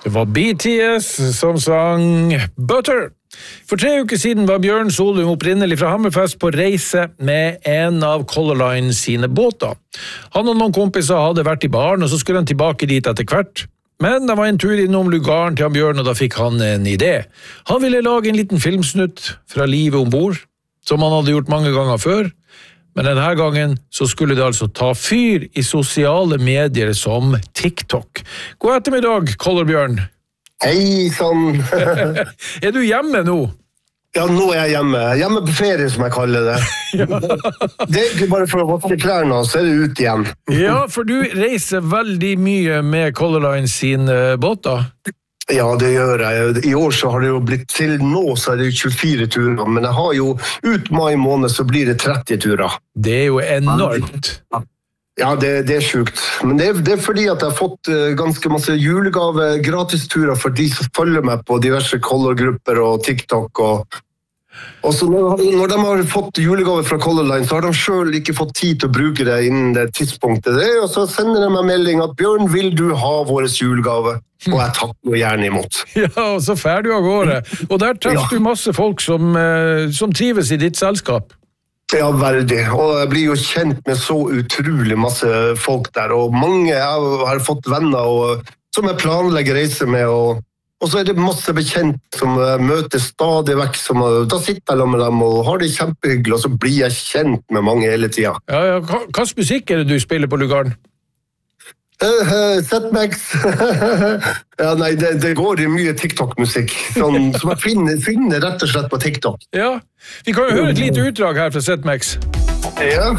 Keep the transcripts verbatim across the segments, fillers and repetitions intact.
Det var B T S som sang Butter. For tre uker siden var Bjørn Solum opprinnelig fra Hammerfest på reise med en av Color Line sine båter. Han og noen kompiser hadde vært i baren, og så skulle han tilbake dit etter hvert. Men det var en tur innom lugaren til han Bjørn, og da fikk han en idé. Han ville lage en liten filmsnutt fra livet ombord, som han hadde gjort mange ganger før. Men denne gangen så skulle det altså ta fyr i sosiale medier som TikTok. God ettermiddag, Color Bjørn. Hei, sånn. Er du hjemme nå? Ja, nå er jeg hjemme. Hjemme på ferie, som jeg kaller det. Ja. Det er ikke bare for å vaske klærne, så er det ut igjen. Ja, for du reiser veldig mye med Color Line sine båter. Ja, det gjør jeg. I år så har det jo blitt til nå, så er det jo tjuefire turer, men jeg har jo ut mai måned så blir det tretti turer. Det er jo enormt. Ja, det, det er sjukt. Men det er, det er fordi at jeg har fått uh, ganske masse julegave, gratisturer for de som følger meg på diverse color-grupper og TikTok og Og så når, når de har fått julegave fra Color Line, så har de selv ikke fått tid til å bruke det innen det tidspunktet. Det, og så sender de meg melding at «Bjørn, vil du ha vår julegave?» Og jeg takker gjerne imot. Ja, og så ferdig av gårde. Og der treffer ja. du masse folk som, som trives i ditt selskap. Ja, veldig. Og jeg blir jo kjent med så utrolig masse folk der. Og mange jeg har fått venner og, som jeg planlegger reise med, og Og så er det masse bekjent som møter stadig vekk, som, da sitter jeg med dem og har det kjempehyggelig, og så blir jeg kjent med mange hele tiden. Ja, ja. Hva slags musikk er det du spiller på lugaren? Uh, uh, Setbacks. Ja, nei, det, det går i mye TikTok-musikk, som, som jeg finner, finner rett og slett på TikTok. Ja, vi kan jo høre et lite utdrag her fra Setbacks. Ja.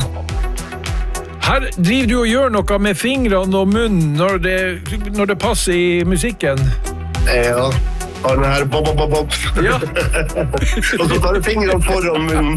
Her driver du og gjør noe med fingrene og munnen når det, når det passer i musikken. Ja, og den her bob, bob, bob, bob. Ja. Og så tar du fingrene foran munnen.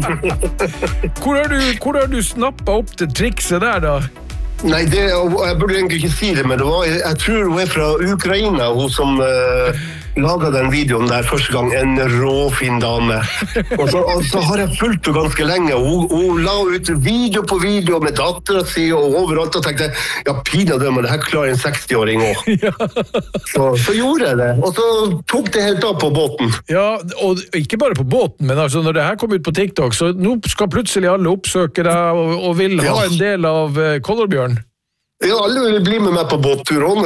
Hvor har du, hvor har du snappet opp det trikset der da? Nei, det, jeg burde egentlig ikke si det, men det var, jeg tror hun er fra Ukraina, hun som uh, laget den videoen der første gang, en råfin dame. Og så, og så har jeg fulgt henne ganske lenge, hun, hun la ut video på video med datteren sin og overalt, og tenkte, ja, pina dømme, det her klarer en seksti-åring også. Ja. Så, så gjorde jeg det, og så tok det helt av på båten. Ja, og ikke bare på båten, men altså når det her kom ut på TikTok, så nå skal plutselig alle oppsøke deg og, og vil ha en del av uh, Color Bjørn. Ja, alle vil bli med meg på båtturen.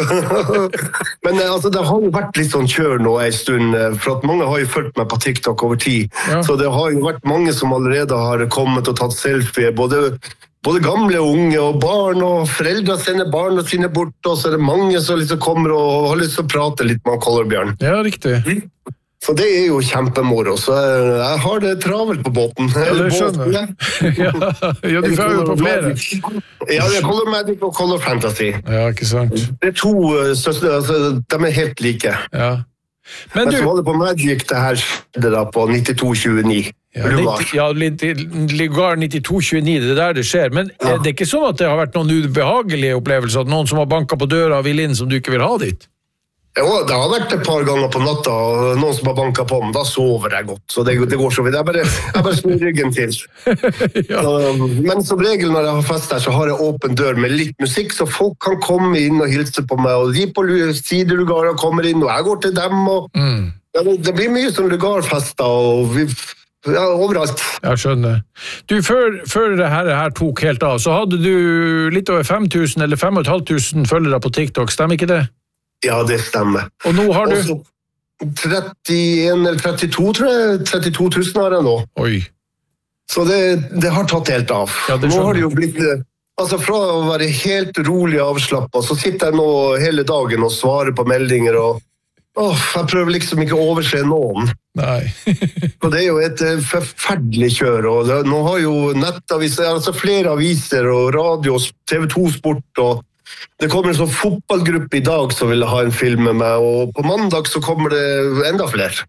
Men altså, det har jo vært litt sånn kjør nå en stund, for at mange har jo fulgt meg på TikTok over tid. Ja. Så det har jo vært mange som allerede har kommet og tatt selfie, både, både gamle og unge og barn, og foreldre sender barna sine bort, og så er det mange som liksom kommer og har lyst til å prate litt med Color Bjørn. Ja, riktig. Så det er jo kjempemoro, så jeg har det travelt på båten. Ja, det skjønner jeg. Ja, ja, du får jo på flere. Ja, det er Color Magic og Color Fantasy. Ja, ikke sant. Det er to søstre, altså, de er helt like. Ja. Men, Men du... så var det på Magic det her skjedde da på nittito tjueni. Ja, litt, ja, Lugar nittito tjueni, det er der det skjer. Men ja. Det er ikke sånn at det har vært noen ubehagelige opplevelser, at noen som har banket på døra og vil inn som du ikke vil ha dit? Ja, det har vært et par ganger på natta, og noen som har banket på meg, da sover jeg godt, så det, det går så vidt. Jeg bare, jeg bare snur ryggen til. Ja. Men som regel når jeg har fest her, så har jeg åpen dør med litt musikk, så folk kan komme inn og hilse på meg, og de på sidelugarer kommer inn, og jeg går til dem, og mm. ja, det blir mye sånn lugarfester, og vi... Ja, overalt. Jeg skjønner. Du, før, før det her, her tok helt av, så hadde du litt over fem tusen eller fem og et halvt tusen følgere på TikTok, stemmer ikke det? Ja, det stemmer. Og nå har du? Også trettien eller trettito, tror jeg. trettito tusen har jeg nå. Oi. Så det, det har tatt helt av. Ja, det nå har det jo blitt... Altså, fra å være helt rolig avslappet, så sitter jeg nå hele dagen og svarer på meldinger, og åh, jeg prøver liksom ikke å overse noen. Nei. Og det er jo et forferdelig kjør, og det, nå har jo nettaviser, altså flere aviser og radio, T V to Sport og det kommer en sånn fotballgruppe i dag som vil ha en film med meg, og på mandag så kommer det enda flere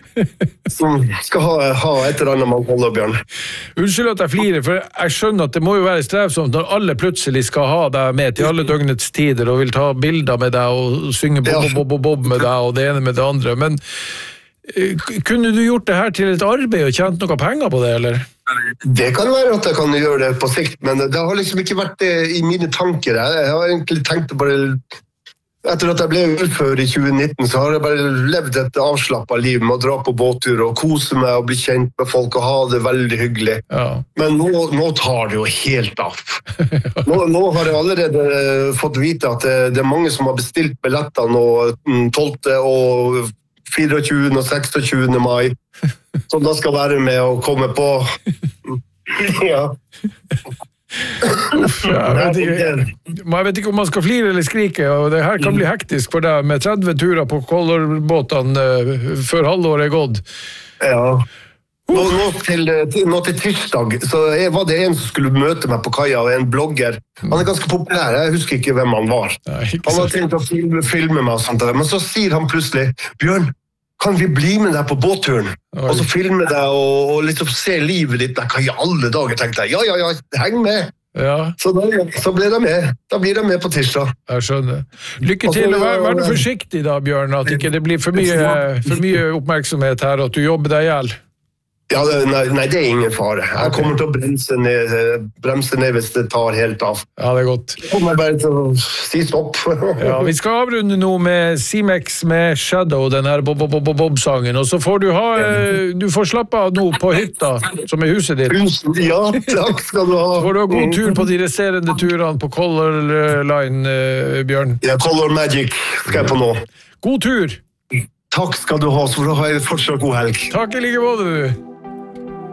som skal ha, ha et eller annet med Color Bjørn. Unnskyld at jeg flirer, for jeg skjønner at det må jo være strevsomt når alle plutselig skal ha deg med til alle døgnets tider og vil ta bilder med deg og synge bob, bob, bob, bob med deg og det ene med det andre, men kunne du gjort det her til et arbeid og tjent noe penger på det, eller? Det kan være at jeg kan gjøre det på sikt, men det har liksom ikke vært det i mine tanker. Jeg har egentlig tenkt å bare Etter at jeg ble ufør i tjue nitten, så har jeg bare levd et avslappet liv med å dra på båttur og kose meg og bli kjent med folk og ha det veldig hyggelig. Ja. Men nå, nå tar det jo helt av. Nå, nå har jeg allerede fått vite at det, det er mange som har bestilt billetter nå tolvte og fireogtjuende og seksogtjuende mai, som da skal være med og komme på. Ja. Uff, jeg, vet ikke, jeg vet ikke om man skal flire eller skrike, og det her kan bli hektisk for deg med tretti turer på Color-båtene før halvåret er gått. Ja. Nå, nå, til, nå til tirsdag så var det en som skulle møte meg på kaia, en blogger. Han er ganske populær, jeg husker ikke hvem han var. Han var tenkt å filme, filme meg og sånt, men så sier han plutselig: Bjørn, kan vi bli med deg på båtturen? Oi. Og så filme deg og, og liksom se livet ditt. Hva i alle dager, tenkte jeg. Ja, ja, ja, heng med. Ja. Så, da, så ble jeg med. Da blir jeg med på tirsdag. Jeg skjønner. Lykke til. Vær, vær du forsiktig da, Bjørn, at ikke det blir for mye, for mye oppmerksomhet her, at du jobber deg ihjel. Ja, nei, nei, det er ingen fare. Jeg kommer til å bremse ned, bremse ned hvis det tar helt av. Ja, det er godt. Jeg kommer bare til å si stopp. Ja, vi skal avrunde nå med C-Mex med Shadow, den her Bob-Bob-Bob-sangen, og så får du ha, du får slappe av nå på hytta, som er huset ditt. Ja, takk skal du ha. Så får du ha god tur på de resterende turene på Color Line, Bjørn. Ja, Color Magic skal jeg på nå. God tur! Takk skal du ha, så får du ha en fortsatt god helg. Takk i like måte, du.